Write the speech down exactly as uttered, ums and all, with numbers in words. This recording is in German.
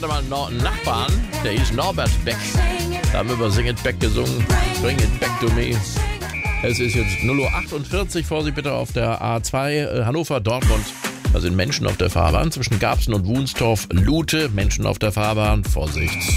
hatte mal einen Nor- Nachbarn, der hieß Norbert Beck. Da haben wir über Sing It Back gesungen. Bring It Back to Me. Es ist jetzt null Uhr achtundvierzig. Vorsicht bitte auf der A zwei äh, Hannover-Dortmund. Da sind Menschen auf der Fahrbahn zwischen Garbsen und Wunstorf. Lute, Menschen auf der Fahrbahn. Vorsicht.